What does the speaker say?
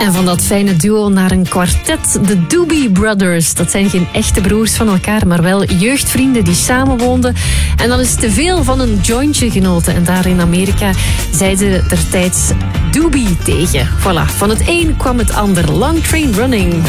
En van dat fijne duo naar een kwartet, de Doobie Brothers. Dat zijn geen echte broers van elkaar, maar wel jeugdvrienden die samenwoonden. En dan is te veel van een jointje genoten. En daar in Amerika zeiden er tijds Doobie tegen. Voilà, van het een kwam het ander. Long Train Running.